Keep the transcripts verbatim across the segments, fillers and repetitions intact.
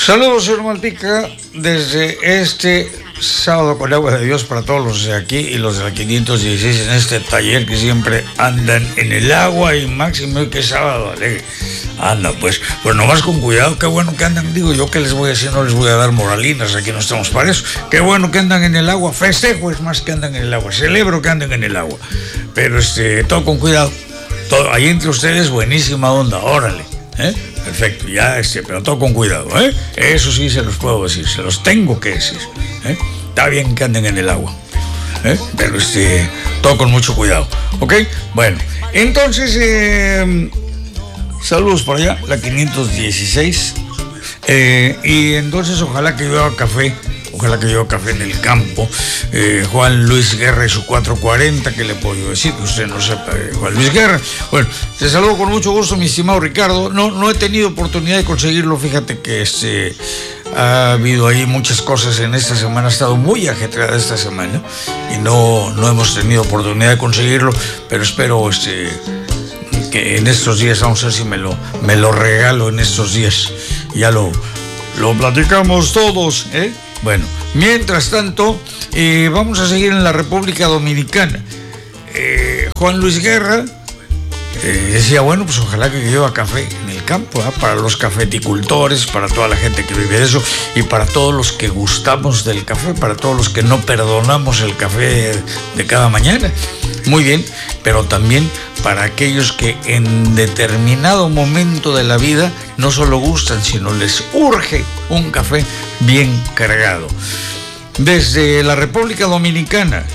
Saludos, señor Malpica, desde este sábado con agua de Dios para todos los de aquí y los de la quinientos dieciséis en este taller que siempre andan en el agua y máximo que sábado alegre. Anda, pues, pues nomás con cuidado, qué bueno que andan, digo yo, que les voy a decir, no les voy a dar moralinas, aquí no estamos para eso. Qué bueno que andan en el agua, festejo es más que andan en el agua, celebro que andan en el agua, pero este, todo con cuidado, todo, ahí entre ustedes buenísima onda, órale, ¿eh? Perfecto, ya este, pero todo con cuidado, ¿eh? Eso sí se los puedo decir, se los tengo que decir, ¿eh? Está bien que anden en el agua, ¿eh? Pero este, todo con mucho cuidado, ¿ok? Bueno, entonces, eh, saludos por allá, la quinientos dieciséis, eh, y entonces ojalá que yo haga café. Ojalá que yo café en el campo. Eh, Juan Luis Guerra y su cuatro cuarenta, ¿qué le puedo decir? Que usted no sepa, eh, Juan Luis Guerra. Bueno, te saludo con mucho gusto, mi estimado Ricardo. No, no he tenido oportunidad de conseguirlo. Fíjate que este, ha habido ahí muchas cosas en esta semana. Ha estado muy ajetreada esta semana y no, no hemos tenido oportunidad de conseguirlo. Pero espero este, que en estos días, vamos a ver si me lo, me lo regalo en estos días. Ya lo, lo platicamos todos, ¿eh? Bueno, mientras tanto, eh, vamos a seguir en la República Dominicana. Eh, Juan Luis Guerra eh, decía, bueno, pues ojalá que lleva café en el campo, ¿eh? Para los cafeticultores, para toda la gente que vive de eso y para todos los que gustamos del café, para todos los que no perdonamos el café de cada mañana. Muy bien, pero también para aquellos que en determinado momento de la vida no solo gustan, sino les urge un café bien cargado. Desde la República Dominicana,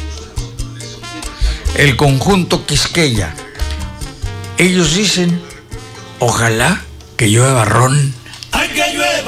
el conjunto Quisqueya, ellos dicen, ojalá que llueva ron.